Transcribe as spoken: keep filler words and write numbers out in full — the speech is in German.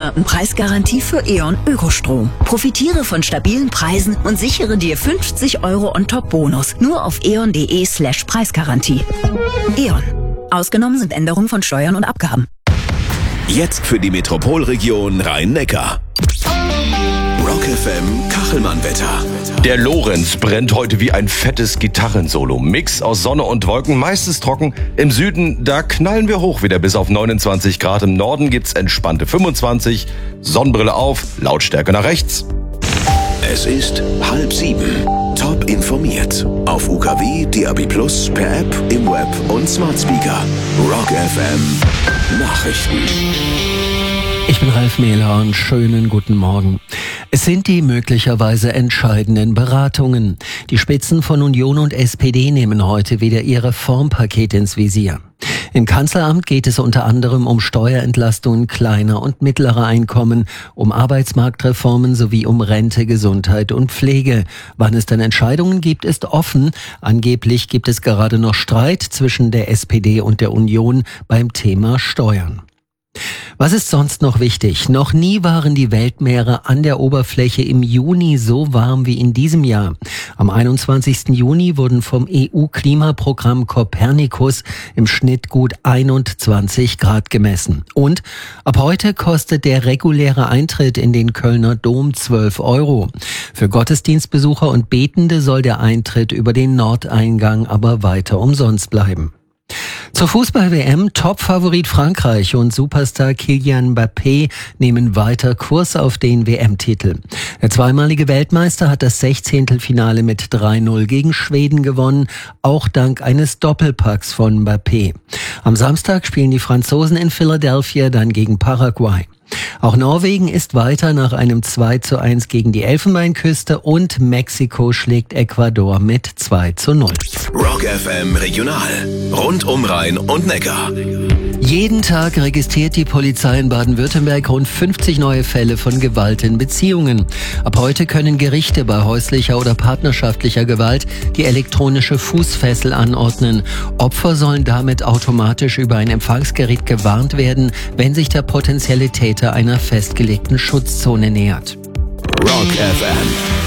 Monaten Preisgarantie für E.ON Ökostrom. Profitiere von stabilen Preisen und sichere dir fünfzig Euro on top Bonus. Nur auf eon.de slash Preisgarantie. E.ON. Ausgenommen sind Änderungen von Steuern und Abgaben. Jetzt für die Metropolregion Rhein-Neckar. Rock F M Kachelmann-Wetter. Der Lorenz brennt heute wie ein fettes Gitarrensolo. Mix aus Sonne und Wolken, meistens trocken. Im Süden, da knallen wir hoch wieder bis auf neunundzwanzig Grad. Im Norden gibt's entspannte fünfundzwanzig. Sonnenbrille auf, Lautstärke nach rechts. Es ist halb sieben. Top informiert. Auf U K W, D A B plus, per App, im Web und Smart Speaker. Rock F M Nachrichten. Ich bin Ralf Mehler und schönen guten Morgen. Es sind die möglicherweise entscheidenden Beratungen. Die Spitzen von Union und S P D nehmen heute wieder ihr Reformpaket ins Visier. Im Kanzleramt geht es unter anderem um Steuerentlastungen kleiner und mittlerer Einkommen, um Arbeitsmarktreformen sowie um Rente, Gesundheit und Pflege. Wann es dann Entscheidungen gibt, ist offen. Angeblich gibt es gerade noch Streit zwischen der S P D und der Union beim Thema Steuern. Was ist sonst noch wichtig? Noch nie waren die Weltmeere an der Oberfläche im Juni so warm wie in diesem Jahr. Am einundzwanzigsten Juni wurden vom E U-Klimaprogramm Copernicus im Schnitt gut einundzwanzig Grad gemessen. Und ab heute kostet der reguläre Eintritt in den Kölner Dom zwölf Euro. Für Gottesdienstbesucher und Betende soll der Eintritt über den Nordeingang aber weiter umsonst bleiben. Zur Fußball-W M, Top-Favorit Frankreich und Superstar Kylian Mbappé nehmen weiter Kurs auf den W M-Titel. Der zweimalige Weltmeister hat das Sechzehntelfinale mit drei null gegen Schweden gewonnen, auch dank eines Doppelpacks von Mbappé. Am Samstag spielen die Franzosen in Philadelphia dann gegen Paraguay. Auch Norwegen ist weiter nach einem zwei zu eins gegen die Elfenbeinküste und Mexiko schlägt Ecuador mit zwei zu null. Rock F M Regional. Rund um Rhein und Neckar. Jeden Tag registriert die Polizei in Baden-Württemberg rund fünfzig neue Fälle von Gewalt in Beziehungen. Ab heute können Gerichte bei häuslicher oder partnerschaftlicher Gewalt die elektronische Fußfessel anordnen. Opfer sollen damit automatisch über ein Empfangsgerät gewarnt werden, wenn sich der potenzielle Täter einer festgelegten Schutzzone nähert. Rock F M.